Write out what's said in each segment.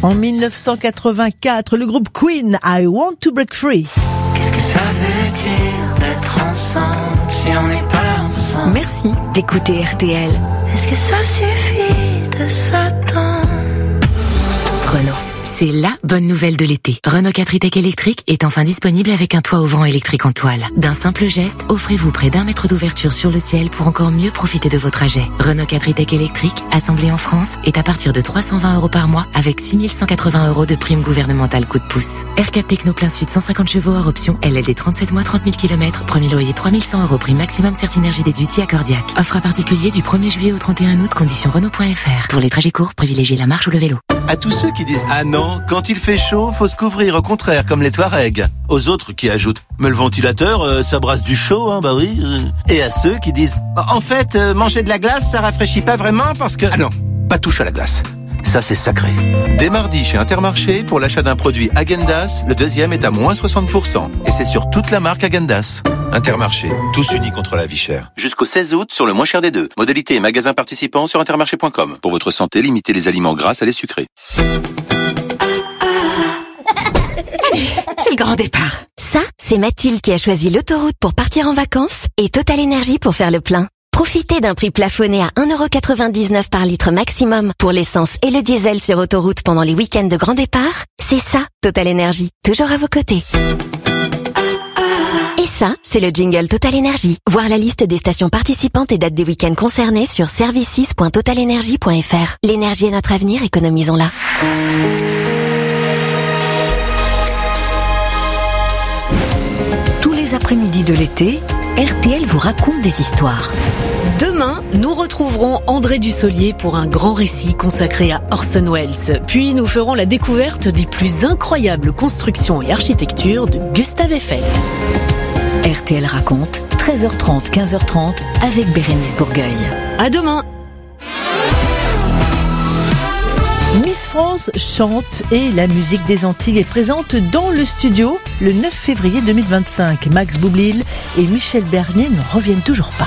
En 1984, le groupe Queen, I Want to Break Free. Qu'est-ce que ça veut dire d'être ensemble si on n'est pas ensemble? Merci d'écouter RTL. Est-ce que ça suffit de s'attendre? Renault. C'est la bonne nouvelle de l'été. Renault 4 e-Tech électrique est enfin disponible avec un toit ouvrant électrique en toile. D'un simple geste, offrez-vous près d'1 mètre d'ouverture sur le ciel pour encore mieux profiter de vos trajets. Renault 4 e-Tech électrique, assemblé en France, est à partir de 320 € par mois avec 6 180 € de prime gouvernementale coup de pouce. R4 Techno plein sud 150 chevaux hors option, LLD 37 mois 30 000 km, premier loyer 3 100 €, prime maximum Certinergie déduit accordiaque. Offre à particulier du 1er juillet au 31 août, conditions Renault.fr. Pour les trajets courts, privilégiez la marche ou le vélo. À tous ceux qui disent « Ah non, quand il fait chaud, faut se couvrir, au contraire, comme les Touaregs ». Aux autres qui ajoutent « Mais le ventilateur, ça brasse du chaud, hein, bah oui ». Et à ceux qui disent « En fait, manger de la glace, ça rafraîchit pas vraiment parce que… » Ah non, pas touche à la glace. Ça, c'est sacré. Dès mardi, chez Intermarché, pour l'achat d'un produit Häagen-Dazs, le deuxième est à moins 60%. Et c'est sur toute la marque Häagen-Dazs. Intermarché, tous unis contre la vie chère. Jusqu'au 16 août, sur le moins cher des deux. Modalité et magasins participants sur intermarché.com. Pour votre santé, limitez les aliments gras à les sucrés. Allez, c'est le grand départ. Ça, c'est Mathilde qui a choisi l'autoroute pour partir en vacances et Total Énergie pour faire le plein. Profitez d'un prix plafonné à 1,99 € par litre maximum pour l'essence et le diesel sur autoroute pendant les week-ends de grand départ. C'est ça, Total Énergie. Toujours à vos côtés. Et ça, c'est le jingle Total Énergie. Voir la liste des stations participantes et dates des week-ends concernés sur services.totalenergie.fr. L'énergie est notre avenir, économisons-la. Tous les après-midi de l'été, RTL vous raconte des histoires. Demain, nous retrouverons André Dussolier pour un grand récit consacré à Orson Welles. Puis nous ferons la découverte des plus incroyables constructions et architectures de Gustave Eiffel. RTL raconte, 13h30, 15h30 avec Bérénice Bourgueil. À demain. Miss France chante et la musique des Antilles est présente dans le studio le 9 février 2025. Max Boublil et Michel Bernier ne reviennent toujours pas.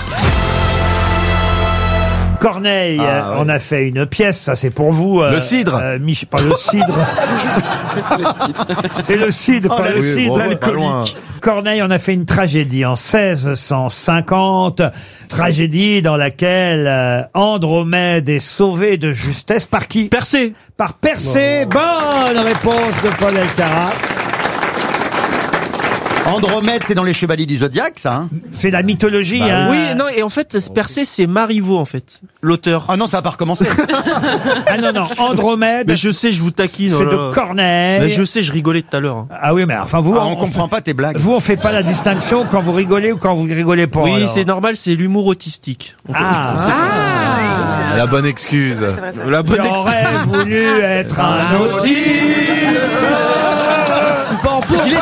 Corneille, on a fait une pièce, ça c'est pour vous. Le cidre. Pas le cidre. C'est le cidre, pas le cidre. Alcoolique. Corneille, on a fait une tragédie en 1650. Tragédie dans laquelle Andromède est sauvée de justesse par qui? Persée. Par Persée. Bonne réponse de Paul Elkarat. Andromède, c'est dans les Chevaliers du Zodiaque, ça, hein? C'est la mythologie, hein. Oui, non, et en fait, Persée, c'est Marivaux, en fait, l'auteur. Ah non, ça va pas recommencer. Ah non, Andromède. Mais je sais, je vous taquine. C'est de Corneille. Mais je sais, je rigolais tout à l'heure. Ah oui, mais enfin, vous. on comprend pas tes blagues. Vous, on fait pas la distinction quand vous rigolez ou quand vous rigolez pas. Oui, alors. c'est normal, c'est l'humour autistique. La bonne excuse. La bonne J'aurais voulu être un autiste. Bon, pour Je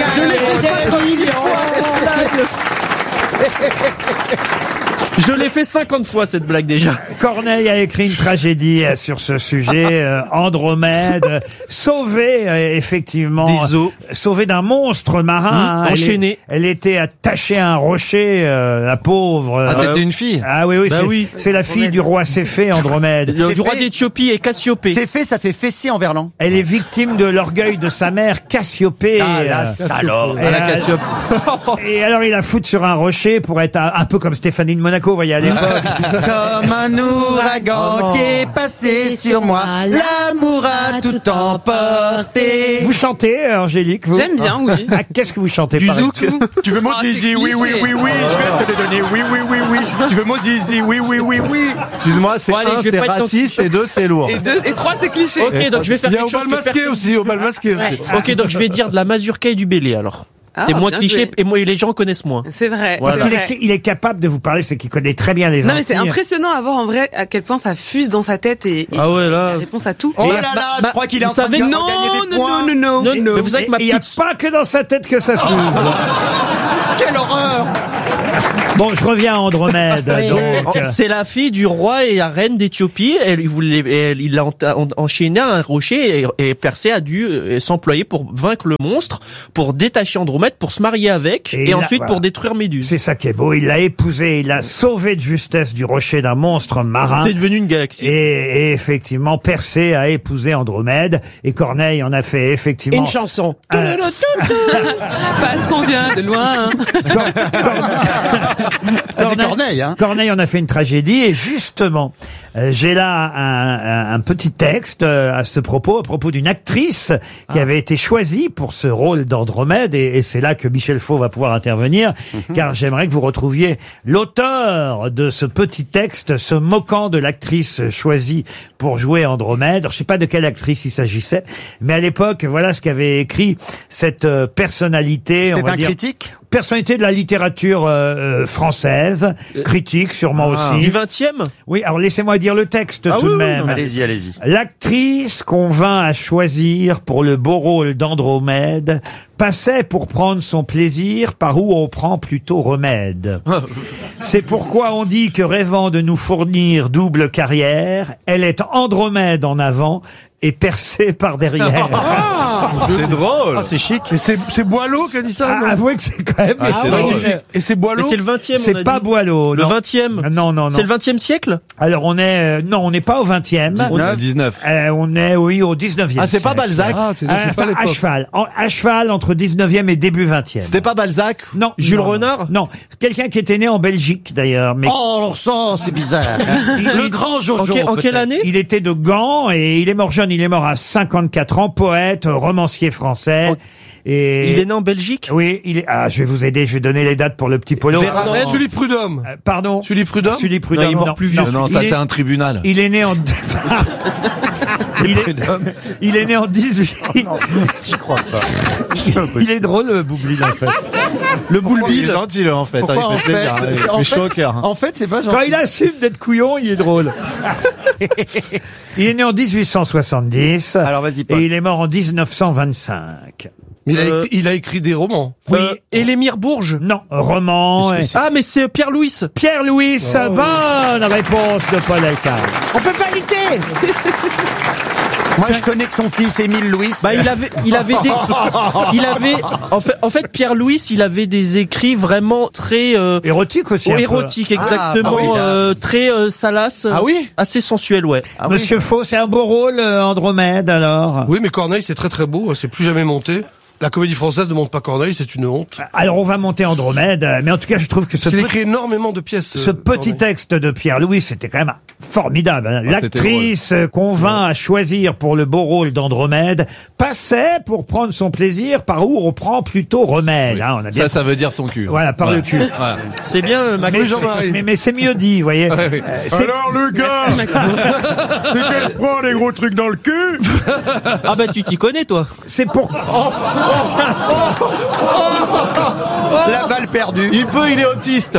l'ai fait 50 fois cette blague déjà. Corneille a écrit une tragédie sur ce sujet. Andromède, sauvée effectivement, des eaux, sauvée d'un monstre marin. Enchaînée. Elle était attachée à un rocher, la pauvre. Ah, c'était une fille. Ah oui, bah c'est la fille du roi Céphée, Andromède. Du roi d'Éthiopie et Cassiopée. C'est fait, ça fait fessier en verlan. Elle est victime de l'orgueil de sa mère, Cassiopée. Ah, la salope. Et, La Cassiopée. et alors il la fout sur un rocher pour être un peu comme Stéphanie de Monaco, vous voyez, à l'époque. Comme un ouragan qui est passé sur moi, l'amour a tout emporté. Vous chantez, Angélique, vous? J'aime bien, oui. Ah, qu'est-ce que vous chantez? Du par zouk. exemple Tu veux mon zizi? Oui, oui, oui, oui. Je vais te le donner. Oui, oui, oui, oui. Tu veux mon zizi? Oui, oui, oui, oui. Excuse-moi, c'est Bon, allez, un, je vais c'est pas être raciste, et deux, c'est lourd. Et 3, c'est cliché. Ok, donc je vais faire Il y a quelque au chose bal que masqué personne... aussi, au bal masqué aussi. Ok, donc je vais dire de la mazurka et du bélé alors. Ah, c'est moins bien cliché joué. et moi les gens connaissent moins. C'est vrai. Parce c'est qu'il vrai. il est capable de vous parler, c'est qu'il connaît très bien les Non, Antilles. mais c'est impressionnant à voir en vrai à quel point ça fuse dans sa tête et Ah ouais, là. la réponse à tout. Oh là là, je crois qu'il est en vous train de savez, gagner Non, des points. non. Mais vous savez que ma Il n'y a petite... pas que dans sa tête que ça fuse. Quelle horreur! Bon, je reviens à Andromède. Oui. Donc. C'est la fille du roi et la reine d'Éthiopie. Il a enchaîné un rocher et Persée a dû s'employer pour vaincre le monstre, pour détacher Andromède, pour se marier avec et ensuite voilà. pour détruire Méduse. C'est ça qui est beau. Il l'a épousée, il l'a sauvée de justesse du rocher d'un monstre marin. C'est devenu une galaxie. Et effectivement, Persée a épousé Andromède et Corneille en a fait effectivement Une chanson. Parce qu'on vient de loin. C'est Corneille, hein. Corneille en a fait une tragédie et justement, j'ai là un petit texte à ce propos d'une actrice qui avait été choisie pour ce rôle d'Andromède et c'est là que Michel Faux va pouvoir intervenir car j'aimerais que vous retrouviez l'auteur de ce petit texte se moquant de l'actrice choisie pour jouer Andromède. Je sais pas de quelle actrice il s'agissait, mais à l'époque, voilà ce qu'avait écrit cette personnalité. C'était un critique? Personnalité de la littérature française, critique sûrement aussi. Du 20e? Oui, alors laissez-moi dire le texte tout de même. Allez-y. L'actrice qu'on vint à choisir pour le beau rôle d'Andromède passait pour prendre son plaisir par où on prend plutôt remède. C'est pourquoi on dit que rêvant de nous fournir double carrière, elle est Andromède en avant et Persée par derrière. C'est drôle. C'est chic. Mais c'est Boileau qui a dit ça. non Avouez que c'est quand même... C'est drôle. Et c'est Boileau. Mais c'est le 20e, on a C'est pas dit. Boileau. Le non. 20e. Non. C'est le 20e siècle? Alors on est... non, on n'est pas au 20e. 19. On est, oui, au 19e. Ah, c'est pas siècle. Balzac. C'est pas Enfin, l'époque. à cheval. À cheval entre 19e et début 20e. C'était pas Balzac. Non. Jules non, Renard? Non. Quelqu'un qui était né en Belgique, d'ailleurs. Mais Oh, alors ça, c'est bizarre. Le grand Jojo. En quelle année? il était de Gand et il est mort jeune. Il est mort à 54 ans. Poète, romancier français. Et... Il est né en Belgique? Oui, il est... Ah, je vais vous aider. Je vais donner les dates pour le petit Polo. Non, Sully Prudhomme. Pardon. Sully Prudhomme. Sully Prudhomme. Non, il est mort plus vieux. Non, Il ça est- c'est un tribunal. Il est né en... il est né en 18... Je crois pas. Il est drôle, Boublil, en fait. Le Il est boule-bille. gentil, là, en fait. Pourquoi, Il fait plaisir. Il fait chaud au cœur. En fait, c'est pas Quand gentil. il assume d'être couillon, il est drôle. Il est né en 1870. Alors, vas-y, Paul. Et il est mort en 1925. Mais il a écrit des romans. Oui. Élémir Bourges? Non, roman. Ah, mais c'est Pierre-Louis. Pierre-Louis, bonne réponse de Paul Elkarat. On peut pas lutter. Moi, je connais que son fils, Émile Louis. Bah, en fait, Pierre-Louis, il avait des écrits vraiment très, Érotique aussi. un peu. érotiques, exactement, bah oui, très, salaces. Ah oui? Assez sensuels, ouais. Monsieur Faux, c'est un beau rôle, Andromède, alors. Oui, mais Corneille, c'est très très beau. C'est plus jamais monté. La comédie française ne monte pas Corneille, c'est une honte. Alors, on va monter Andromède, mais en tout cas, je trouve que Il écrit énormément de pièces. ce petit Corneille. texte de Pierre-Louis, c'était quand même formidable. hein. Ah, L'actrice qu'on vint à choisir pour le beau rôle d'Andromède passait pour prendre son plaisir par où on prend plutôt remède. hein. On a bien... Ça veut dire son cul. Voilà, par le cul. C'est bien, Max. Mais c'est mieux dit, vous voyez. Ouais, oui. C'est- Alors, le gars, c'est qu'elle se prend des gros trucs dans le cul. Ah bah, tu t'y connais, toi. C'est pour... La balle perdue. Il est autiste.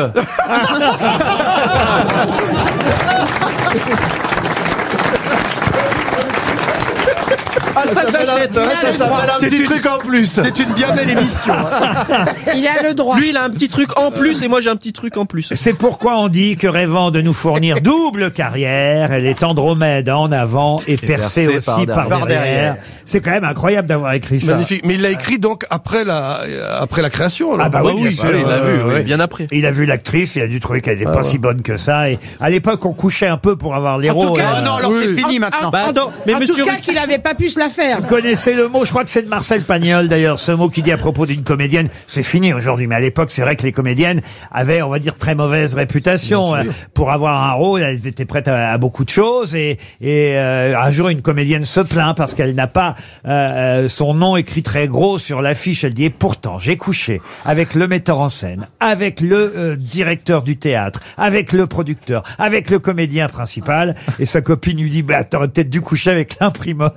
Ah, ça j'achète. Ça va un petit truc en plus. C'est une bien belle émission. Il a le droit. Lui, il a un petit truc en plus et moi, j'ai un petit truc en plus. C'est pourquoi on dit que rêvant de nous fournir double carrière, elle est Andromède en avant et Persée Persée aussi par par derrière. derrière. C'est quand même incroyable d'avoir écrit ça. Magnifique. Mais il l'a écrit donc après la création. alors. Ah bah oui, bien sûr. il l'a vu. Oui. Bien après. Il a vu l'actrice, il a dû trouver qu'elle n'était pas si bonne que ça. Et à l'époque, on couchait un peu pour avoir les En tout rôles. cas, Ah non, alors Oui. c'est fini maintenant. Bah, attends, mais en monsieur. tout cas, qu'il avait pas pu se la faire. Vous connaissez le mot, je crois que c'est de Marcel Pagnol d'ailleurs, ce mot qui dit à propos d'une comédienne, c'est fini aujourd'hui, mais à l'époque c'est vrai que les comédiennes avaient, on va dire, très mauvaise réputation. Pour avoir un rôle, elles étaient prêtes à beaucoup de choses et un jour une comédienne se plaint parce qu'elle n'a pas son nom écrit très gros sur l'affiche. Elle dit, et pourtant j'ai couché avec le metteur en scène, avec le directeur du théâtre, avec le producteur, avec le comédien principal, et sa copine lui dit, bah t'aurais peut-être dû coucher avec l'imprimeur.